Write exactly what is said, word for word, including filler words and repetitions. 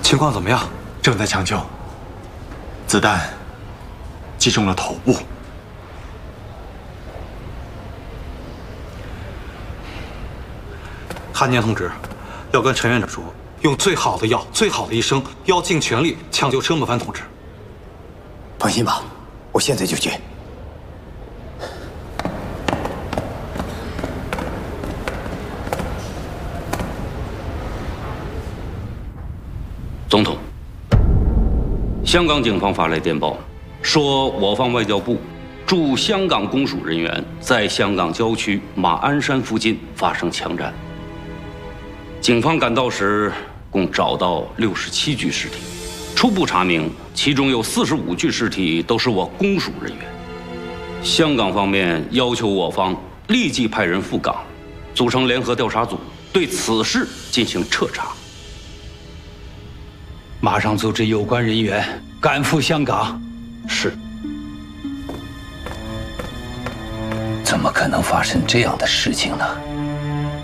情况怎么样？ 正在抢救，子弹击中了头部。 韩年同志，要跟陈院长说，用最好的药、最好的医生，要尽全力抢救车莫凡同志。 放心吧，我现在就去。 总统，香港警方发来电报，说我方外交部驻香港公署人员在香港郊区马鞍山附近发生枪战。警方赶到时，共找到六十七具尸体，初步查明，其中有四十五具尸体都是我公署人员。香港方面要求我方立即派人赴港，组成联合调查组，对此事进行彻查。 马上组织有关人员赶赴香港。 是。 怎么可能发生这样的事情呢？